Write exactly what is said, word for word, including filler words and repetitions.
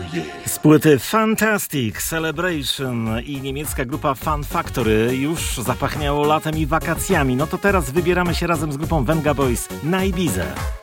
Z płyty Fantastic Celebration i niemiecka grupa Fun Factory już zapachniało latem i wakacjami. No to teraz wybieramy się razem z grupą Venga Boys na Ibizę.